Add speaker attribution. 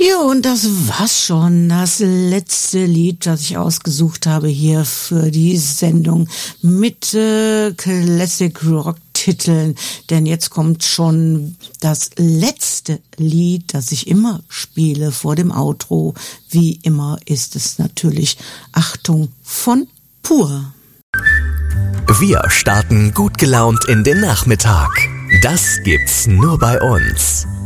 Speaker 1: Ja, und das war's schon. Das letzte Lied, das ich ausgesucht habe hier für die Sendung mit Classic Rock Titeln. Denn jetzt kommt schon das letzte Lied, das ich immer spiele vor dem Outro. Wie immer ist es natürlich Achtung von Pur.
Speaker 2: Wir starten gut gelaunt in den Nachmittag. Das gibt's nur bei uns.